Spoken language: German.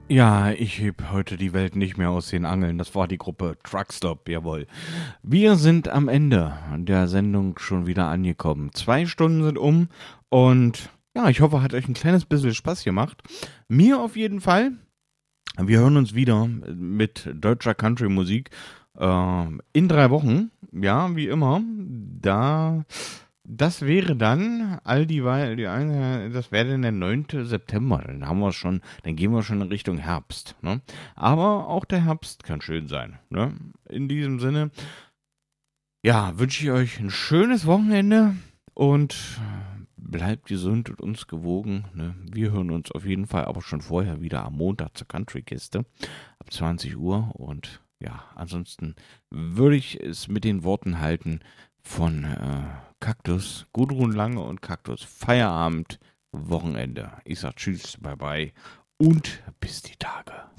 Ja, ich heb heute die Welt nicht mehr aus den Angeln. Das war die Gruppe Truckstop, jawohl. Wir sind am Ende der Sendung schon wieder angekommen. 2 Stunden sind um und ja, ich hoffe, hat euch ein kleines bisschen Spaß gemacht. Mir auf jeden Fall. Wir hören uns wieder mit deutscher Country-Musik in 3 Wochen. Ja, wie immer. Das wäre dann das wäre dann der 9. September. Dann haben wir schon, dann gehen wir schon in Richtung Herbst. Ne? Aber auch der Herbst kann schön sein. Ne? In diesem Sinne, ja, wünsche ich euch ein schönes Wochenende und bleibt gesund und uns gewogen. Ne? Wir hören uns auf jeden Fall aber schon vorher wieder am Montag zur Country-Kiste ab 20 Uhr. Und ja, ansonsten würde ich es mit den Worten halten von Kaktus, Gudrun Lange und Kaktus. Feierabend, Wochenende. Ich sag Tschüss, bye bye und bis die Tage.